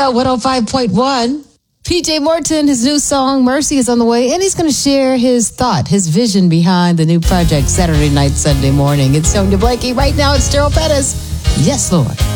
Radio 105.1. PJ Morton, his new song, Mercy, is on the way, and he's going to share his thought, his vision behind the new project Saturday night, Sunday morning. It's Sonia Blakey. Right now, it's Daryl Pettis. Yes, Lord.